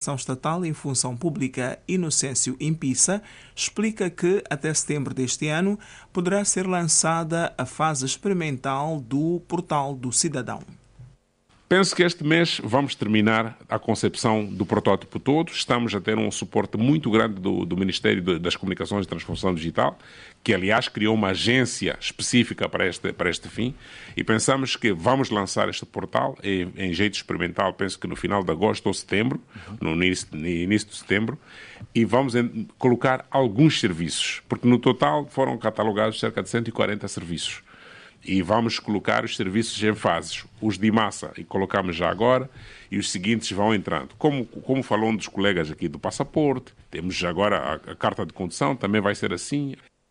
Administração Estatal e Função Pública, Inocêncio Impissa, explica que até setembro deste ano poderá ser lançada a fase experimental do Portal do Cidadão. Penso que este mês vamos terminar a concepção do protótipo todo. Estamos a ter um suporte muito grande do Ministério das Comunicações e Transformação Digital, que, aliás, criou uma agência específica para este fim. E pensamos que vamos lançar este portal em jeito experimental, penso que no final de agosto ou setembro, no início de setembro, e vamos colocar alguns serviços, porque no total foram catalogados cerca de 140 serviços. E vamos colocar os serviços em fases. Os de massa, e colocamos já agora, e os seguintes vão entrando. Como falou um dos colegas aqui do passaporte, temos já agora a carta de condução, também vai ser assim.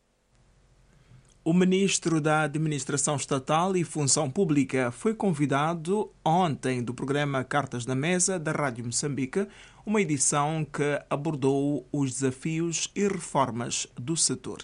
O ministro da Administração Estatal e Função Pública foi convidado ontem do programa Cartas na Mesa da Rádio Moçambique, uma edição que abordou os desafios e reformas do setor.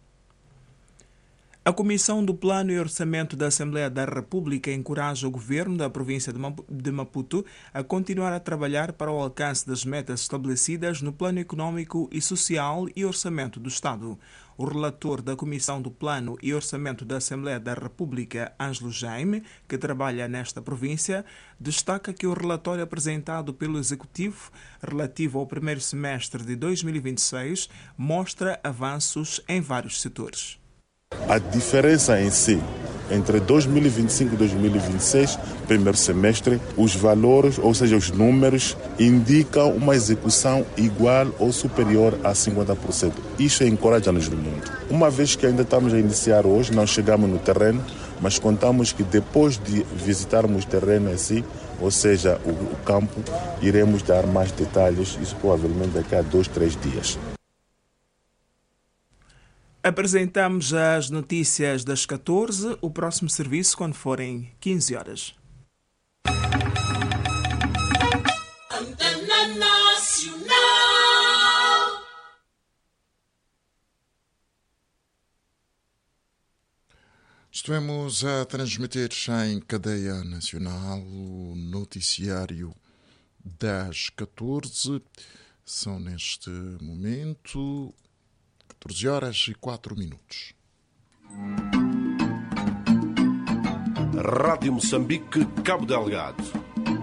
A Comissão do Plano e Orçamento da Assembleia da República encoraja o governo da província de Maputo a continuar a trabalhar para o alcance das metas estabelecidas no Plano Econômico e Social e Orçamento do Estado. O relator da Comissão do Plano e Orçamento da Assembleia da República, Ângelo Jaime, que trabalha nesta província, destaca que o relatório apresentado pelo Executivo, relativo ao primeiro semestre de 2026, mostra avanços em vários setores. A diferença em si, entre 2025 e 2026, primeiro semestre, os valores, ou seja, os números, indicam uma execução igual ou superior a 50%. Isso encoraja-nos muito. Uma vez que ainda estamos a iniciar hoje, não chegamos no terreno, mas contamos que depois de visitarmos o terreno em si, ou seja, o campo, iremos dar mais detalhes, isso provavelmente daqui a 2-3 dias. Apresentamos as notícias das 14, o próximo serviço quando forem 15 horas. Antena Nacional. Estamos a transmitir em cadeia nacional o noticiário das 14. São neste momento 14 horas e 4 minutos. Rádio Moçambique, Cabo Delgado.